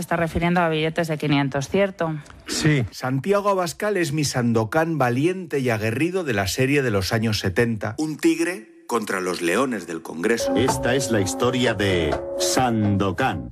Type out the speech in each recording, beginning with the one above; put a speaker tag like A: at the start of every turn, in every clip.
A: está refiriendo a billetes de 500, ¿cierto?
B: Sí.
C: Santiago Abascal es mi Sandokan valiente y aguerrido de la serie de los años 70. Un tigre contra los leones del Congreso.
D: Esta es la historia de Sandokan.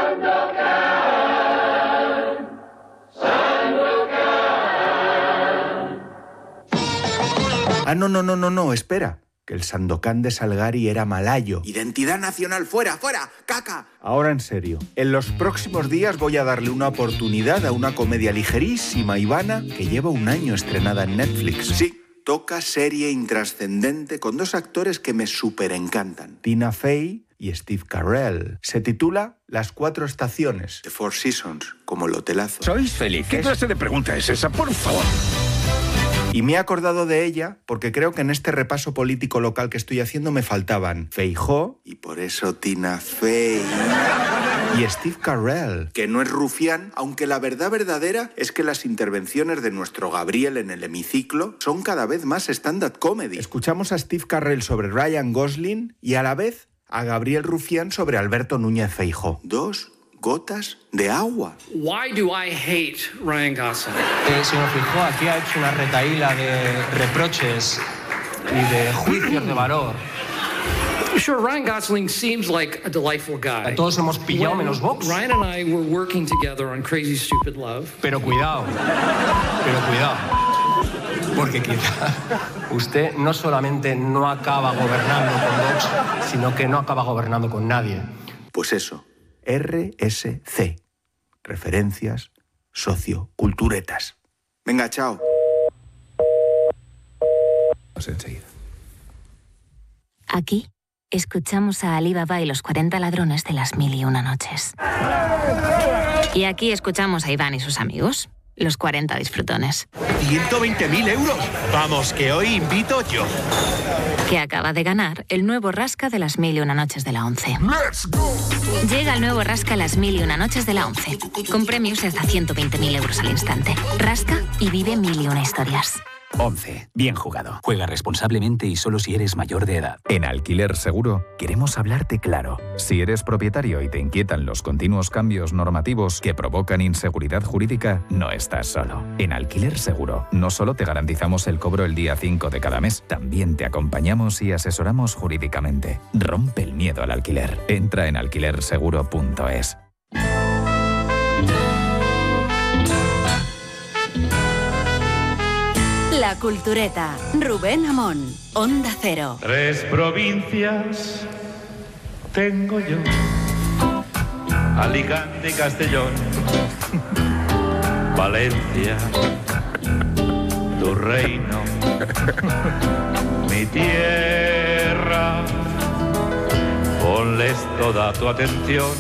C: Ah, no, espera. Que el Sandokan de Salgari era malayo. Identidad nacional, fuera, caca. Ahora en serio, en los próximos días voy a darle una oportunidad a una comedia ligerísima y vana que lleva un año estrenada en Netflix. Sí, toca serie intrascendente con dos actores que me superencantan. Tina Fey y Steve Carell. Se titula Las 4 estaciones. The Four Seasons, como el hotelazo.
B: ¿Sois felices? ¿Qué clase de pregunta es esa, por favor?
C: Y me he acordado de ella porque creo que en este repaso político local que estoy haciendo me faltaban Feijóo, y por eso Tina Fey, y Steve Carell, que no es rufián, aunque la verdad verdadera es que las intervenciones de nuestro Gabriel en el hemiciclo son cada vez más stand-up comedy. Escuchamos a Steve Carell sobre Ryan Gosling y a la vez a Gabriel Rufián sobre Alberto Núñez Feijóo. Dos gotas de agua.
E: Why do I hate Ryan Gosling?
F: Señor Feijóo, aquí ha hecho una retahíla de reproches y de juicios de valor.
E: Sure, Ryan Gosling seems like a delightful guy.
F: Todos hemos pillado menos Vox.
E: Ryan and I were working together on Crazy Stupid Love.
F: Pero cuidado. Porque quizá usted no solamente no acaba gobernando con Vox, sino que no acaba gobernando con nadie.
C: Pues eso. RSC. Referencias socioculturetas. Venga, chao.
B: Enseguida.
G: Aquí escuchamos a Ali Baba y los 40 ladrones de las 1001 noches. Y aquí escuchamos a Iván y sus amigos, los 40 disfrutones.
H: ¡120.000 euros! Vamos, que hoy invito yo.
G: Que acaba de ganar el nuevo Rasca de las 1001 noches de la 11.
H: ¡Let's go!
G: Llega el nuevo Rasca las 1001 noches de la 11, con premios de hasta 120.000 euros al instante. Rasca y vive 1001 historias.
I: 11. Bien jugado. Juega responsablemente y solo si eres mayor de edad.
J: En Alquiler Seguro queremos hablarte claro. Si eres propietario y te inquietan los continuos cambios normativos que provocan inseguridad jurídica, no estás solo. En Alquiler Seguro no solo te garantizamos el cobro el día 5 de cada mes, también te acompañamos y asesoramos jurídicamente. Rompe el miedo al alquiler. Entra en alquilerseguro.es.
K: La Cultureta, Rubén Amón, Onda Cero.
L: 3 provincias tengo yo: Alicante y Castellón, Valencia, tu reino, mi tierra. Ponles toda tu atención.